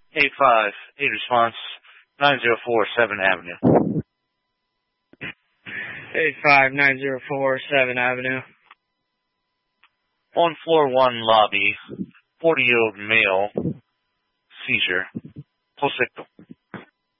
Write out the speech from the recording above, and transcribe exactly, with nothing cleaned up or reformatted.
eight five eight response, nine zero four seventh Avenue. eight five nine zero four seventh Avenue. On floor one lobby, forty-year-old male, seizure. Pulse